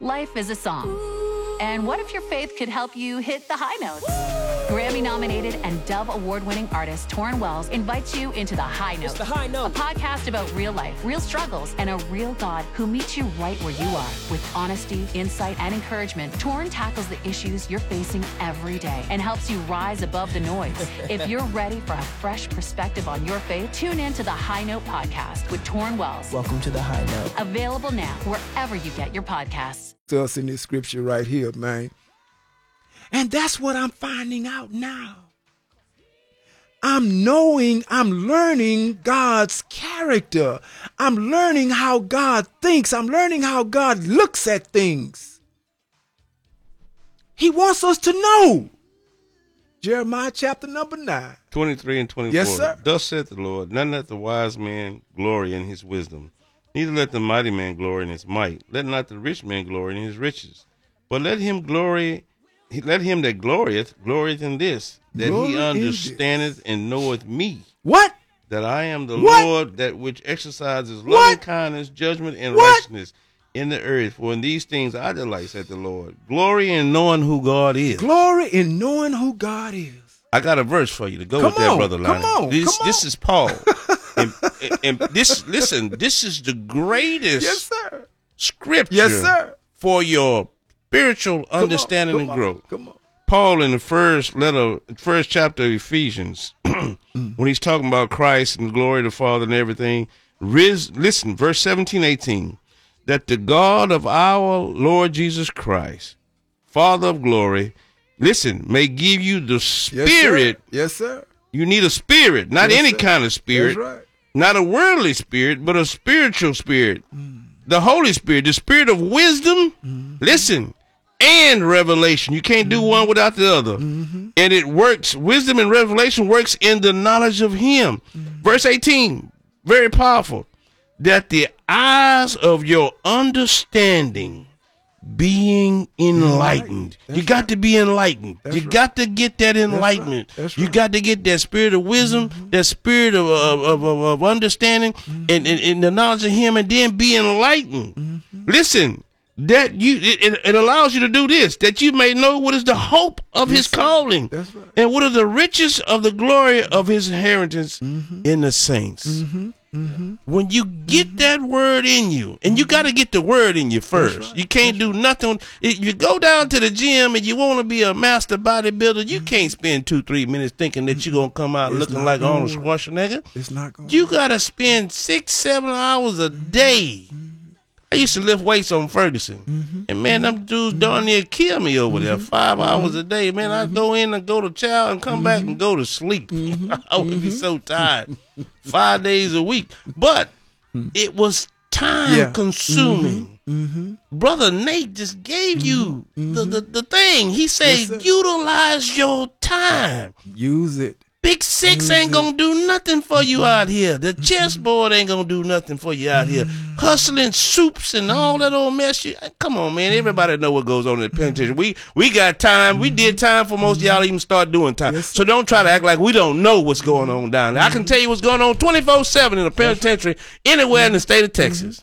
Life is a song. And what if your faith could help you hit the high notes? Grammy-nominated and Dove Award-winning artist Torrin Wells invites you into The High Note. It's The High Note. A podcast about real life, real struggles, and a real God who meets you right where you are. With honesty, insight, and encouragement, Torrin tackles the issues you're facing every day and helps you rise above the noise. If you're ready for a fresh perspective on your faith, tune in to The High Note podcast with Torrin Wells. Welcome to The High Note. Available now wherever you get your podcasts. To us in this scripture right here, man. And that's what I'm finding out now. I'm learning God's character. I'm learning how God thinks. I'm learning how God looks at things. He wants us to know. Jeremiah chapter number 9. 23 and 24. Yes, sir. Thus saith the Lord, none let the wise man glory in his wisdom, neither let the mighty man glory in his might. Let not the rich man glory in his riches. But let him that glorieth in this, that he understandeth and knoweth me. What? That I am the What? Lord, that which exercises What? loving kindness, judgment, and What? righteousness in the earth. For in these things I delight, saith the Lord. Glory in knowing who God is. Glory in knowing who God is. I got a verse for you to go Come with that, on, Brother Lonnie. come on, This come on. is Paul. and this, listen, this is the greatest Yes, sir. scripture Yes, sir. for your spiritual understanding and growth. Come on. Paul in the first chapter of Ephesians, when he's talking about Christ and the glory of the Father and everything, listen, verse 17, 18, that the God of our Lord Jesus Christ, Father of glory, listen, may give you the spirit. Yes, sir. You need a spirit, not Yes, any sir. kind of spirit, That's right. not a worldly spirit, but a spiritual spirit. The Holy Spirit, the spirit of wisdom, listen, and revelation. You can't do one without the other. And it works, wisdom and revelation works in the knowledge of him. Verse 18, very powerful, that the eyes of your understanding being enlightened. You got to be enlightened. You got to get that enlightenment. That's You right. got to get that spirit of wisdom, that spirit of understanding, and the knowledge of him, and then be enlightened. Listen, that it allows you to do this, that you may know what is the hope of his calling, That's right. and what are the riches of the glory of his inheritance in the saints. When you get that word in you, and you got to get the word in you first. right. You can't do nothing. If you go down to the gym and you want to be a master bodybuilder, you can't spend 2-3 minutes thinking that you're going to come out It's looking not like gonna Arnold work. Schwarzenegger. It's not going You got to spend 6-7 hours a day. I used to lift weights on Ferguson. And man, them dudes darn near kill me over there. 5 hours a day. Man, I go in and go to chow and come back and go to sleep. I would be so tired. 5 days a week. But it was time consuming. Brother Nate just gave you the thing. He said, Yes, sir. utilize your time. Use it. Big Six ain't gonna do nothing for you out here. The chessboard ain't gonna do nothing for you out here. Hustling soups and all that old mess. Come on, man. Everybody know what goes on in the penitentiary. We got time. We did time for most of y'all even start doing time. Yes, So don't try to act like we don't know what's going on down there. I can tell you what's going on 24/7 in the penitentiary anywhere in the state of Texas.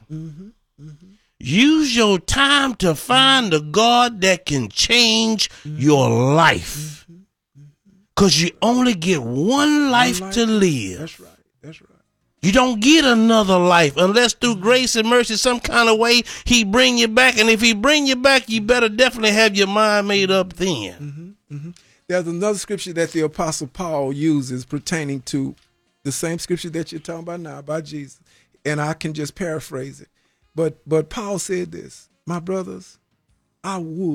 Use your time to find the God that can change your life. Because you only get one life to live. That's right. That's right. You don't get another life unless through grace and mercy, some kind of way, he bring you back. And if he bring you back, you better definitely have your mind made up then. There's another scripture that the Apostle Paul uses pertaining to the same scripture that you're talking about now, about Jesus. And I can just paraphrase it. But Paul said this, my brothers, I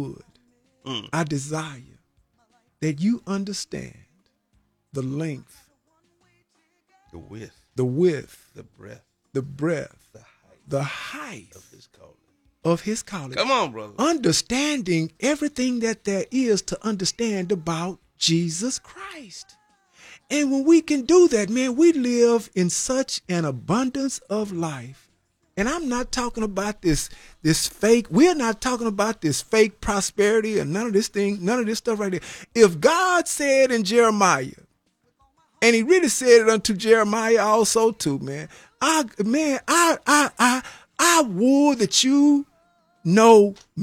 desire that you understand the length, The width, the width, the breadth, the breadth, the height the height of his calling. of his calling. Come on, brother. Understanding everything that there is to understand about Jesus Christ. And when we can do that, man, we live in such an abundance of life. And I'm not talking about this fake, we're not talking about this fake prosperity and none of this stuff right there. If God said in Jeremiah, and he really said it unto Jeremiah also too, man, I would that you know